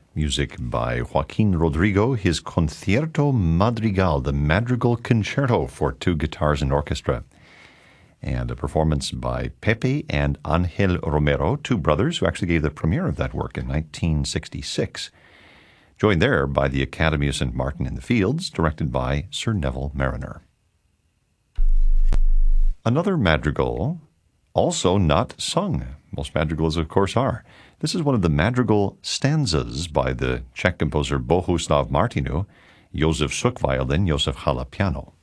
music by Joaquin Rodrigo, his Concierto Madrigal, the Madrigal Concerto for two guitars and orchestra, and a performance by Pepe and Angel Romero, two brothers who actually gave the premiere of that work in 1966, joined there by the Academy of St. Martin in the Fields, directed by Sir Neville Mariner. Another madrigal, also not sung. Most madrigals, of course, are. This is one of the madrigal stanzas by the Czech composer Bohuslav Martinu, Josef Suk violin, Josef Hala piano.